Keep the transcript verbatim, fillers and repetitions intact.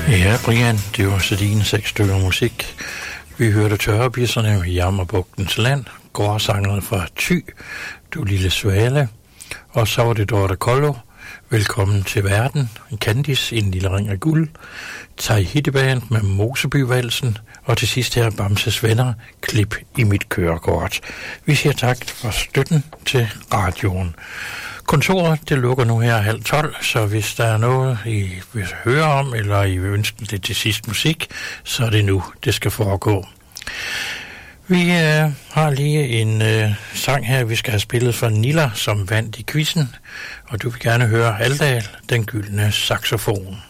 Ja, Brian, det var så dine seks stykker musik. Vi hørte Tørrebisserne i Jammerbugtens Land, Gårdsangerne fra Thy, Du lille svale, og så var det Dorte Kollo, Velkommen til verden, Candice, En lille ring af guld, Tai Hitteband med Mosebyvalsen, og til sidst her Bamses Venner, Klip i mit kørekort. Vi siger tak for støtten til radioen. Kontoret, det lukker nu her halv tolv, så hvis der er noget, I vil høre om, eller I vil ønske det til sidst musik, så er det nu, det skal foregå. Vi øh, har lige en øh, sang her, vi skal have spillet for Nilla, som vandt i quizzen, og du vil gerne høre Aldal, Den gyldne saxofon.